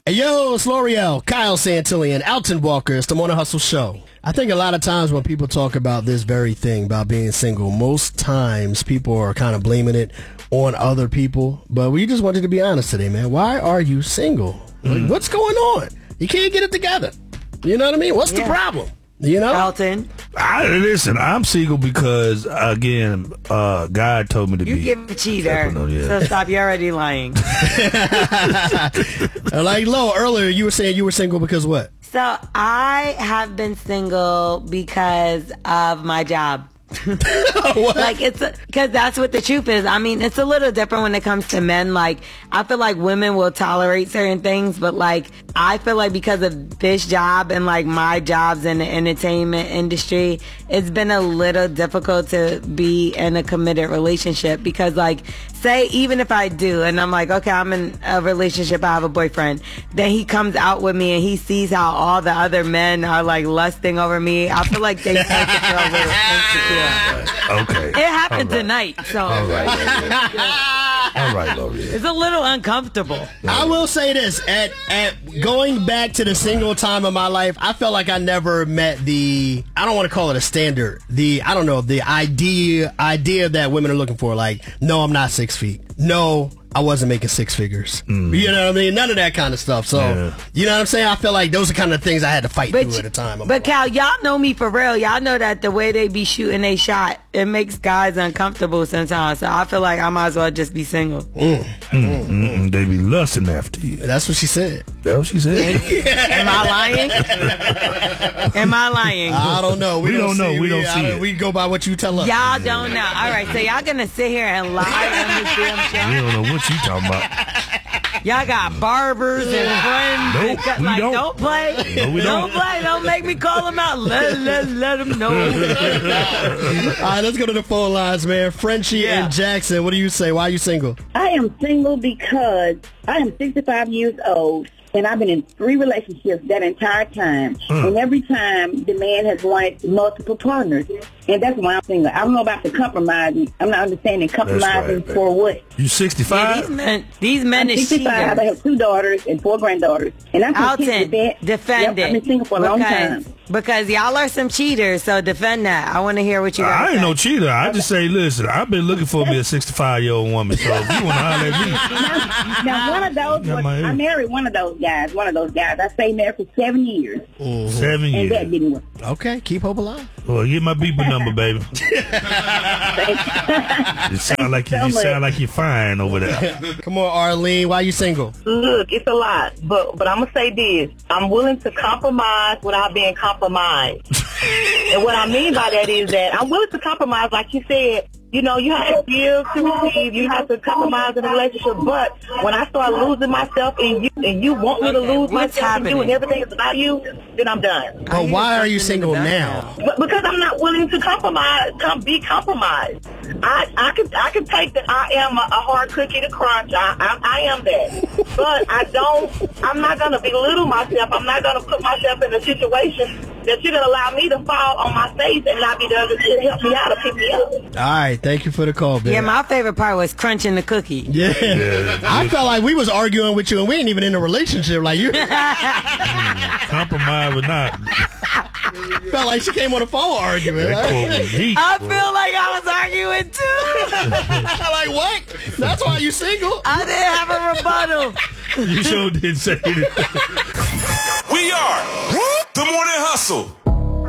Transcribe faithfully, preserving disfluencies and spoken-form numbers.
Hey, yo, it's L'Oreal, Kyle Santillan, Alton Walker. It's the Morning Hustle Show. I think a lot of times when people talk about this very thing, about being single, most times people are kind of blaming it on other people. But we just wanted to be honest today, man. Why are you single? Mm. Like, what's going on? You can't get it together. You know what I mean? What's yeah. the problem? You know? Alton? I, listen, I'm single because, again, uh, God told me to you be. You give a cheater. So stop. You're already lying. Like, Lo, earlier you were saying you were single because what? So I have been single because of my job. Like it's because that's what the truth is. I mean, it's a little different when it comes to men. Like I feel like women will tolerate certain things, but like I feel like because of this job and like my jobs in the entertainment industry, it's been a little difficult to be in a committed relationship because like say even if I do and I'm like, okay, I'm in a relationship, I have a boyfriend, then he comes out with me and he sees how all the other men are like lusting over me, I feel like they start to feel a little insecure. Okay. It happened right. tonight, so. All right, All right, L'Oreal. It's a little uncomfortable. I will say this: at at going back to the single time of my life, I felt like I never met the. I don't want to call it a standard. The I don't know the idea idea that women are looking for. Like, no, I'm not six feet. No, I wasn't making six figures. Mm. You know what I mean? None of that kind of stuff. So, yeah. you know what I'm saying? I feel like those are kind of things I had to fight but through you, at the time. But Cal, y'all know me for real. Y'all know that the way they be shooting they shot, it makes guys uncomfortable sometimes. So I feel like I might as well just be single. Mm. Mm, mm, mm. They be lusting after you. That's what she said. That's what she said. Am I lying? Am I lying? I don't know. We, we don't, don't know. See, we, we don't I see mean, it. We go by what you tell us. Y'all don't know. All right, so y'all gonna sit here and lie on this damn show? We don't know what you talking about. Y'all got barbers and friends. Nope, and got, we like, don't. don't play. No, we don't. don't play. Don't make me call them out. Let, let, let them know. All right, let's go to the phone lines, man. Frenchie yeah. and Jackson, what do you say? Why are you single? I am single because I am sixty-five years old. And I've been in three relationships that entire time. Mm. And every time, the man has wanted multiple partners. And that's why I'm single. I don't know about the compromising. I'm not understanding compromising right, for what. You sixty-five? Yeah, these men, these men I'm is sixty-five. I have two daughters and four granddaughters. And I'm Alton, defend yep, it. I've been single for a because, long time. Because y'all are some cheaters, so defend that. I want to hear what you got. I ain't say. no cheater. I just say, listen, I've been looking for me a sixty-five-year-old woman, so if you want to holler at me. Now, now one of those, was, I married one of those guys, one of those guys. I stayed married for seven years. Mm-hmm. Seven years. And that didn't work. Okay, keep hope alive. Well, get my beeper number, baby. It sound like you, you sound like you're fine over there. Come on, Arlene, why you single? Look, it's a lot, but but I'm gonna say this: I'm willing to compromise without being compromised. And what I mean by that is that I'm willing to compromise, like you said. You know, you have to give to receive. You have to compromise in a relationship. But when I start losing myself and you and you want me to lose What's myself happening? and you and everything is about you, then I'm done. But why are you single now? But because I'm not willing to compromise, come be compromised. I I can I can take that I am a, a hard cookie to crunch. I, I I am that. But I don't. I'm not gonna belittle myself. I'm not gonna put myself in a situation that you're gonna allow me to fall on my face and not be there to help me out or pick me up. All right, thank you for the call, baby. Yeah, my favorite part was crunching the cookie. Yeah. yeah. I felt like we was arguing with you and we ain't even in a relationship like you. mm, compromise or not. Felt like she came on the phone arguing. Right? Heat, I boy. feel like I was arguing too. Like what? That's why you single? I didn't have a rebuttal. You sure did say it. We are The Morning Hustle.